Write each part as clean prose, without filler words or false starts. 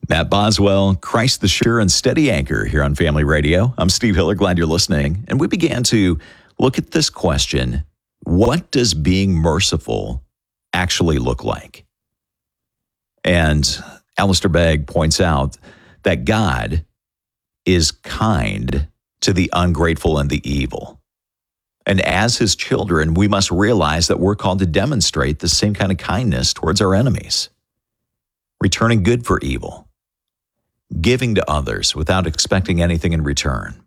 Matt Boswell, Christ the sure and steady anchor here on Family Radio. I'm Steve Hiller, glad you're listening. And we began to look at this question, what does being merciful actually look like? And Alistair Begg points out that God is kind to the ungrateful and the evil. And as his children, we must realize that we're called to demonstrate the same kind of kindness towards our enemies, returning good for evil, giving to others without expecting anything in return.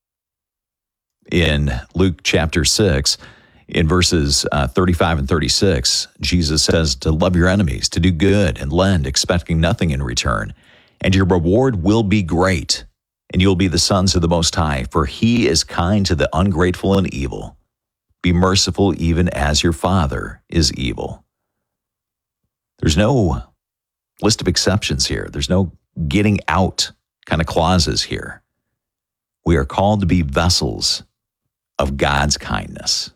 In Luke chapter 6, in verses 35 and 36, Jesus says to love your enemies, to do good and lend, expecting nothing in return. And your reward will be great, and you'll be the sons of the Most High, for he is kind to the ungrateful and evil. Be merciful even as your Father is evil. There's no list of exceptions here. There's no getting out kind of clauses here. We are called to be vessels of God's kindness.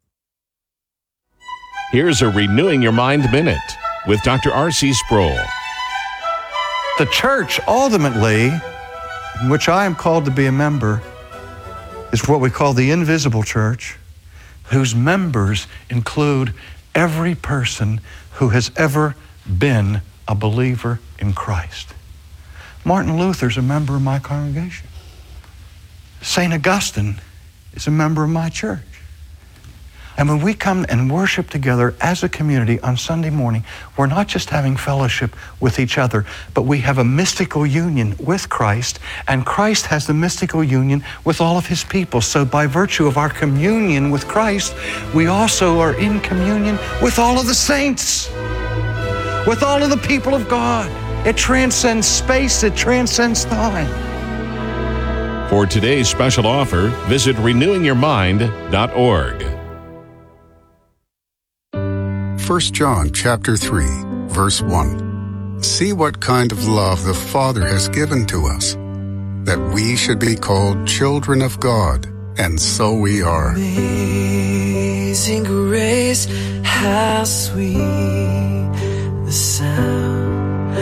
Here's a Renewing Your Mind Minute with Dr. R.C. Sproul. The church, ultimately, in which I am called to be a member, is what we call the invisible church, whose members include every person who has ever been a believer in Christ. Martin Luther's a member of my congregation. St. Augustine is a member of my church. And when we come and worship together as a community on Sunday morning, we're not just having fellowship with each other, but we have a mystical union with Christ, and Christ has the mystical union with all of his people. So by virtue of our communion with Christ, we also are in communion with all of the saints, with all of the people of God. It transcends space, it transcends time. For today's special offer, visit renewingyourmind.org. 1 John chapter 3, verse 1. See what kind of love the Father has given to us, that we should be called children of God, and so we are. Amazing grace, how sweet the sound